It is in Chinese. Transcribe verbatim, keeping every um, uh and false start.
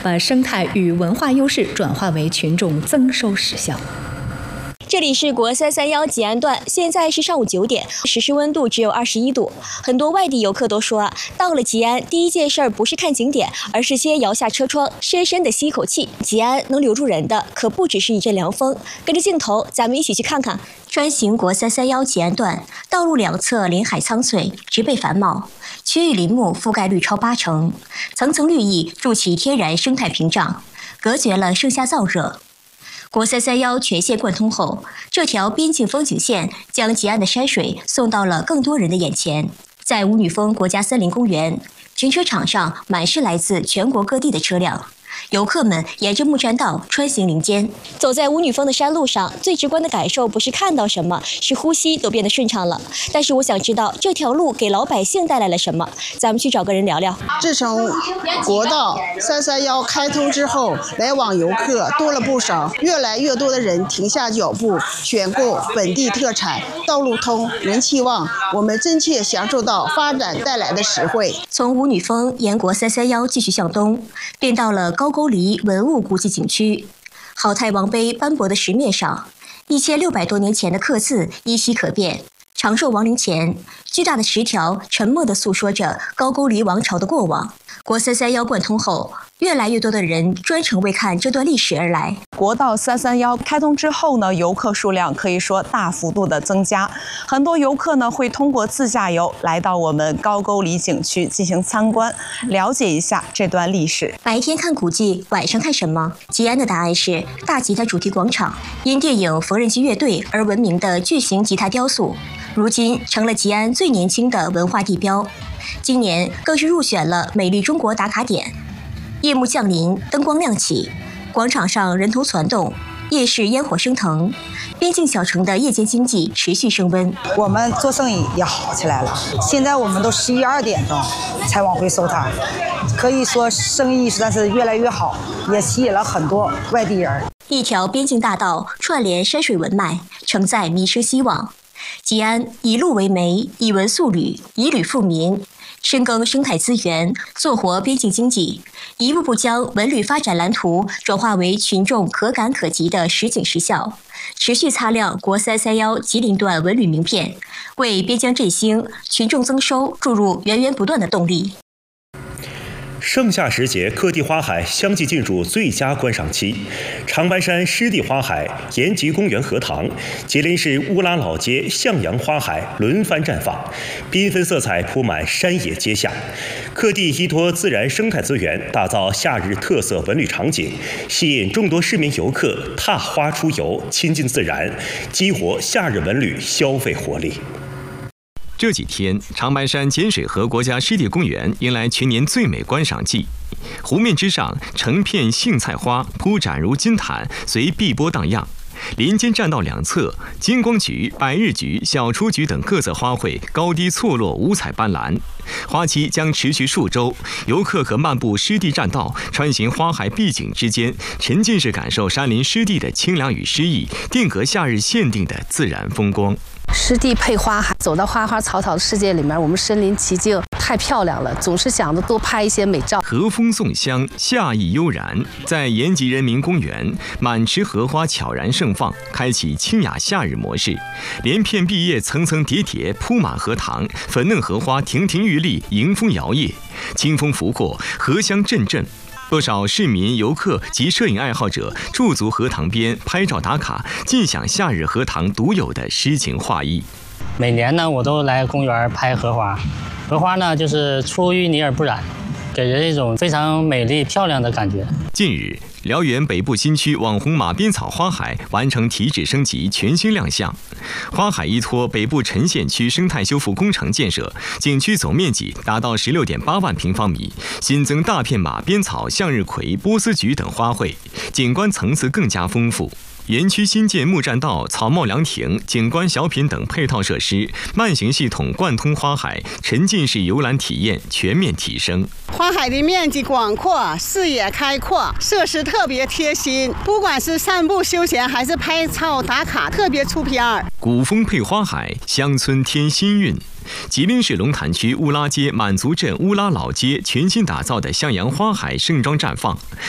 把生态与文化优势转化为群众增收实效。 这里是国三三幺吉安段，现在是上午九点，实时温度只有二十一度。很多外地游客都说啊，到了吉安，第一件事儿不是看景点，而是先摇下车窗，深深的吸一口气。吉安能留住人的，可不只是一阵凉风。跟着镜头，咱们一起去看看。专行国三三幺吉安段，道路两侧林海苍翠，植被繁茂，区域林木覆盖率超八成，层层绿意筑起天然生态屏障，隔绝了盛夏燥热。国三三幺全线贯通后，这条边境风景线将吉安的山水送到了更多人的眼前。在五女峰国家森林公园，停车场上满是来自全国各地的车辆。游客们沿着木栈道穿行林间，走在五女峰的山路上，最直观的感受不是看到什么，是呼吸都变得顺畅了。但是我想知道这条路给老百姓带来了什么，咱们去找个人聊聊。 自从国道三三幺开通之后，来往游客多了不少，越来越多的人停下脚步，选购本地特产，道路通，人气旺，我们真切享受到发展带来的实惠。 从五女峰沿国三三幺继续向东，便到了高沟犁文物古迹景区。好太王碑斑驳的石面上，一千六百多年前的刻字依稀可辨。长寿王陵前，巨大的石条沉默地诉说着高句丽王朝的过往。国三三幺贯通后，越来越多的人专程为看这段历史而来。 国道三三幺开通之后呢，游客数量可以说大幅度的增加。很多游客呢会通过自驾游来到我们高句丽景区进行参观，了解一下这段历史。 白天看古迹，晚上看什么？吉安的答案是大吉他主题广场，因电影《缝纫机乐队》而闻名的巨型吉他雕塑，如今成了吉安最年轻的文化地标。今年更是入选了美丽中国打卡点。夜幕降临，灯光亮起，广场上人头攒动，夜市烟火升腾，边境小城的夜间经济持续升温。 我们做生意也好起来了，现在我们都十一二点钟才往回收摊，可以说生意实在是越来越好，也吸引了很多外地人。 一条边境大道串联山水文脉，承载民生希望。吉安以路为媒，以文塑旅，以旅富民，深耕生态资源，做活边境经济，一步步将文旅发展蓝图转化为群众可感可及的实景实效，持续擦亮国三三幺吉林段文旅名片，为边疆振兴、群众增收注入源源不断的动力。 盛夏时节，各地花海相继进入最佳观赏期。长白山湿地花海、延吉公园荷塘、吉林市乌拉老街向阳花海轮番绽放，缤纷色彩铺满山野街巷。各地依托自然生态资源，打造夏日特色文旅场景，吸引众多市民游客踏花出游，亲近自然，激活夏日文旅消费活力。 这几天，长白山碱水河国家湿地公园迎来全年最美观赏季。湖面之上，成片荇菜花铺展如金毯，随碧波荡漾。林间栈道两侧，金光菊、百日菊、小雏菊等各色花卉高低错落，五彩斑斓。花期将持续数周，游客可漫步湿地栈道，穿行花海碧景之间，沉浸式感受山林湿地的清凉与诗意，定格夏日限定的自然风光。 湿地配花海，走到花花草草的世界里面，我们身临其境，太漂亮了，总是想着多拍一些美照。 和风送香，夏意悠然。在延吉人民公园，满池荷花悄然盛放，开启清雅夏日模式。连片碧叶层层叠叠铺满荷塘，粉嫩荷花亭亭玉立，迎风摇曳，清风拂过，荷香阵阵。不少市民、游客及摄影爱好者驻足荷塘边拍照打卡，尽享夏日荷塘独有的诗情画意。 每年呢，我都来公园拍荷花，荷花呢就是出淤泥而不染，给人一种非常美丽漂亮的感觉。 近日，辽源北部新区网红马鞭草花海完成体脂升级，全新亮相。花海依托北部陈县区生态修复工程建设，景区总面积达到 十六点八万平方米，新增大片马鞭草、向日葵、波斯菊等花卉，景观层次更加丰富。园区新建木栈道、草帽凉亭、景观小品等配套设施，慢行系统贯通花海，沉浸式游览体验全面提升。 花海的面积广阔，视野开阔，设施特别贴心，不管是散步休闲还是拍照打卡，特别出片儿。 古风配花海，乡村添新韵。吉林市龙潭区乌拉街满族镇乌拉老街全新打造的向阳花海盛装绽放，